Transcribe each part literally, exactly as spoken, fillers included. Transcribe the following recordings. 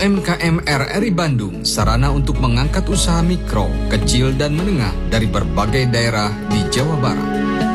M K M R R I Bandung, sarana untuk mengangkat usaha mikro, kecil, dan menengah dari berbagai daerah di Jawa Barat.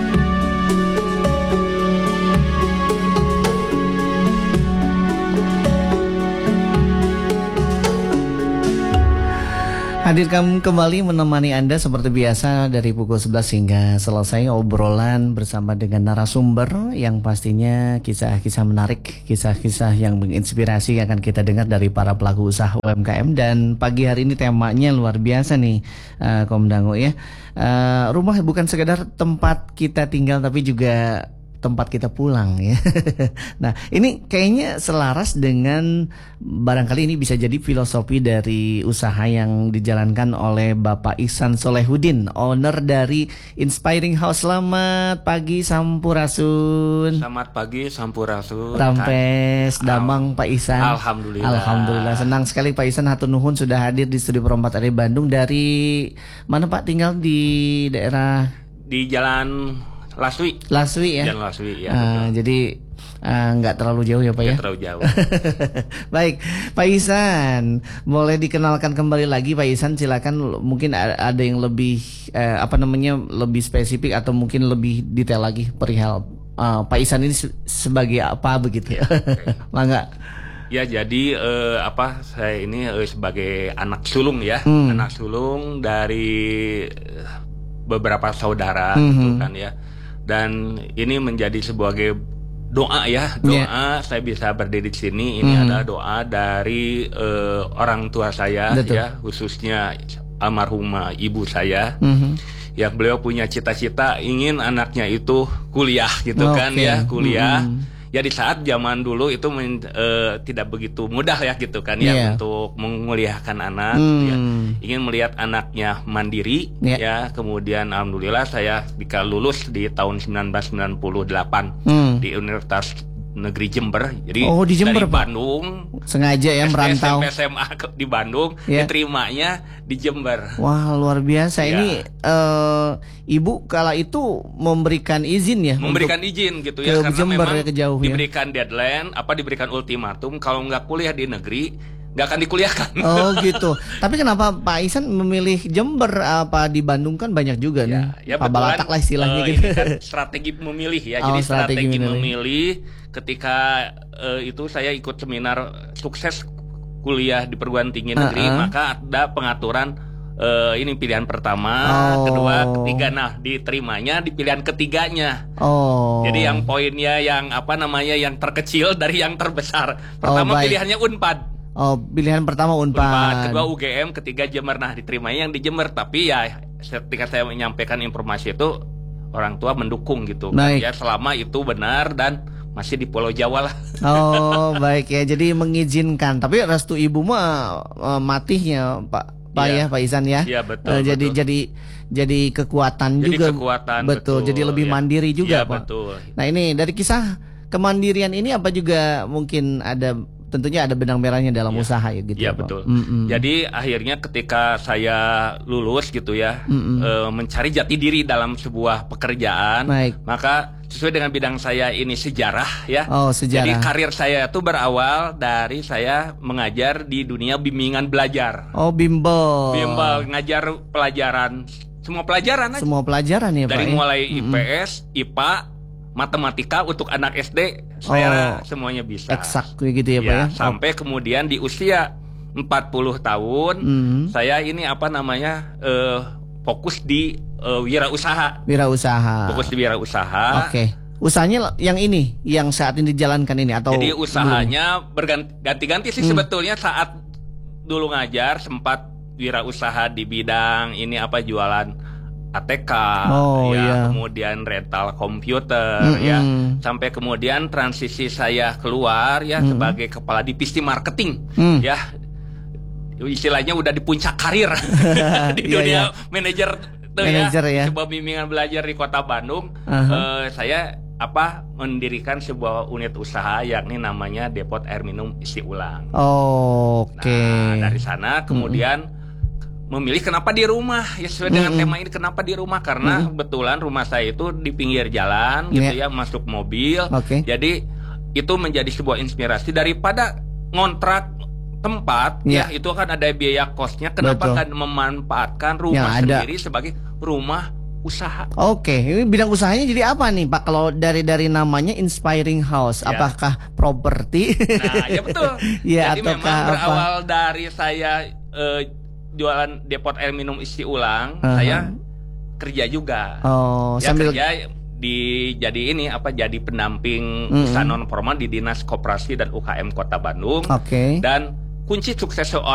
Hadir kami kembali menemani Anda seperti biasa dari pukul sebelas hingga selesai obrolan bersama dengan narasumber yang pastinya kisah-kisah menarik, kisah-kisah yang menginspirasi akan kita dengar dari para pelaku usaha U M K M. Dan pagi hari ini temanya luar biasa nih, uh, Kom Dango ya. Uh, rumah bukan sekedar tempat kita tinggal tapi juga tempat kita pulang ya. Nah, ini kayaknya selaras dengan barangkali ini bisa jadi filosofi dari usaha yang dijalankan oleh Bapak Ihsan Solehudin, owner dari Inspiring House. Selamat pagi Sampurasun. Selamat pagi Sampurasun. Rampes, Damang Pak Ihsan. Alhamdulillah. Alhamdulillah, senang sekali Pak Ihsan, hatur nuhun sudah hadir di Studio Perempat R I Bandung. Dari mana Pak, tinggal di daerah? Di Jalan Laswi. Laswi ya. Jalan Laswi ya. Uh, jadi nggak uh, terlalu jauh ya Pak ya. Nggak terlalu jauh. Baik, Pak Ihsan, boleh dikenalkan kembali lagi Pak Ihsan, silakan. Mungkin ada yang lebih uh, apa namanya lebih spesifik atau mungkin lebih detail lagi perihal uh, Pak Ihsan ini se- sebagai apa begitu ya. Okay. Mangga. Ya, jadi eh, apa saya ini eh, sebagai anak sulung ya, hmm. anak sulung dari beberapa saudara hmm. gitu kan ya. Dan ini menjadi sebagai doa ya, doa yeah. Saya bisa berdiri di sini. Ini mm. adalah doa dari uh, orang tua saya. Betul. Ya, khususnya almarhumah ibu saya. Mm-hmm. Yang beliau punya cita-cita ingin anaknya itu kuliah gitu okay. kan ya, kuliah. Mm-hmm. Ya di saat zaman dulu itu men, uh, tidak begitu mudah ya gitu kan ya yeah. untuk menguliahkan anak. Mm. Ya. Ingin melihat anaknya mandiri yeah. ya. Kemudian alhamdulillah saya bisa lulus di tahun sembilan belas sembilan puluh delapan mm. di Universitas Negeri Jember. Jadi oh, di Jember, dari Bandung sengaja ya merantau S M A di Bandung, yeah. diterimanya di Jember. Wah, luar biasa. Yeah. Ini uh, ibu kala itu memberikan izin ya, memberikan izin gitu ya, karena Jember memang ya, ke jauh, diberikan ya? deadline, apa diberikan ultimatum kalau nggak kuliah di negeri nggak akan dikuliahkan. Oh gitu. Tapi kenapa Pak Ihsan memilih Jember, apa di Bandung kan banyak juga ya, nih. Ya Pak Balatak lah istilahnya uh, gitu. Ini kan strategi memilih ya. Oh, Jadi strategi, strategi memilih. memilih ketika uh, itu saya ikut seminar sukses kuliah di perguruan tinggi negeri, uh-uh. maka ada pengaturan uh, ini pilihan pertama, oh. kedua, ketiga. Nah, diterimanya di pilihan ketiganya. Oh. Jadi yang poinnya yang apa namanya yang terkecil dari yang terbesar. Pertama oh, pilihannya Unpad. Oh, pilihan pertama Unpad. Unpad, kedua U G M, ketiga Jember. Nah, diterimanya yang di Jember, tapi ya ketika saya menyampaikan informasi itu orang tua mendukung gitu kan ya, selama itu benar dan masih di Pulau Jawa lah. Oh, baik ya. Jadi mengizinkan. Tapi restu ibu mah uh, matihnya, Pak Pak ya, ya Pak Ihsan ya. Iya, betul. Uh, jadi betul. jadi jadi kekuatan jadi juga. Kekuatan, betul. betul. Jadi lebih ya. mandiri juga, ya, Pak. Betul. Nah, ini dari kisah kemandirian ini apa juga mungkin ada, tentunya ada benang merahnya dalam ya. usaha ya gitu. Iya, betul. Mm-mm. Jadi akhirnya ketika saya lulus gitu ya, e, mencari jati diri dalam sebuah pekerjaan, Baik. maka sesuai dengan bidang saya ini sejarah ya. Oh, sejarah. Jadi karir saya itu berawal dari saya mengajar di dunia bimbingan belajar. Oh, bimbel. Bimbel, ngajar pelajaran, semua pelajaran aja. Semua pelajaran ya, dari Pak. Dari mulai I P S, mm-mm. I P A, matematika untuk anak S D, saya oh, semuanya bisa. Eksak gitu ya, Pak ya. Sampai oh. kemudian di usia empat puluh tahun, mm-hmm. saya ini apa namanya uh, fokus di uh, wirausaha. Wirausaha. Fokus di wirausaha. Oke. Okay. Usahanya yang ini, yang saat ini dijalankan ini atau? Jadi usahanya berganti-ganti sih mm. sebetulnya. Saat dulu ngajar sempat wirausaha di bidang ini apa jualan A T K, oh, ya, iya. kemudian rental komputer, mm-hmm. ya, sampai kemudian transisi saya keluar ya mm-hmm. sebagai kepala divisi marketing, mm. ya, istilahnya udah di puncak karir di dunia yeah, yeah. manajer tuh manager, ya, ya, sebuah bimbingan belajar di Kota Bandung, uh-huh. uh, saya apa mendirikan sebuah unit usaha yakni namanya Depot Air Minum Isi Ulang. Oh, oke. Okay. Nah, dari sana kemudian mm-hmm. memilih kenapa di rumah ya sesuai dengan mm-hmm. tema ini, kenapa di rumah karena mm-hmm. kebetulan rumah saya itu di pinggir jalan gitu yeah. ya, masuk mobil, okay. jadi itu menjadi sebuah inspirasi daripada ngontrak tempat ya, ya itu kan ada biaya kosnya. Kenapa kan memanfaatkan rumah sendiri sebagai rumah usaha? Oke, ini bidang usahanya jadi apa nih Pak? Kalau dari dari namanya Inspiring House, ya, apakah properti? Nah, ya betul. Ya, jadi memang berawal apa? dari saya uh, jualan depot air minum isi ulang, uh-huh. saya kerja juga. Oh, ya, sambil kerja di jadi ini apa jadi pendamping mm-hmm. usaha non formal di Dinas Koperasi dan U K M Kota Bandung. Oke. Dan kunci sukses seorang